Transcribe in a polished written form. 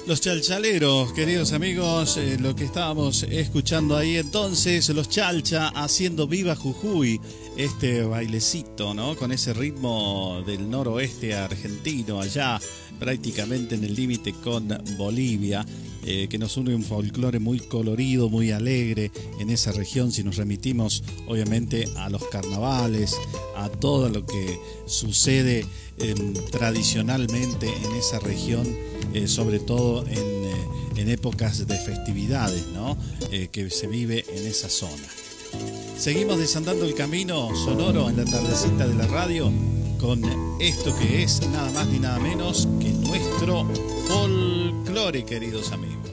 Los chalchaleros, queridos amigos, lo que estábamos escuchando ahí entonces, los chalcha haciendo Viva Jujuy, este bailecito, ¿no? Con ese ritmo del noroeste argentino, allá prácticamente en el límite con Bolivia, que nos une un folclore muy colorido, muy alegre en esa región, si nos remitimos obviamente a los carnavales, a todo lo que sucede tradicionalmente en esa región, sobre todo en épocas de festividades, ¿no? Que se vive en esa zona. Seguimos desandando el camino sonoro en la tardecita de la radio con esto que es nada más ni nada menos que nuestro folclore, queridos amigos.